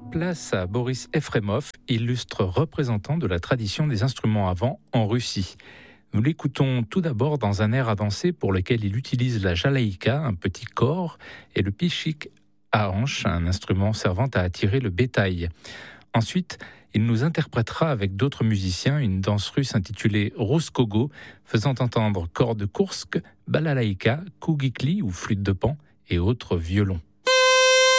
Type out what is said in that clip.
Place à Boris Efremov, illustre représentant de la tradition des instruments à vent en Russie. Nous l'écoutons tout d'abord dans un air à danser pour lequel il utilise la jalaïka, un petit cor, et le pichik à hanche, un instrument servant à attirer le bétail. Ensuite, il nous interprétera avec d'autres musiciens une danse russe intitulée Roskogo, faisant entendre cor de Koursk, balalaïka, kougikli ou flûte de pan et autres violons.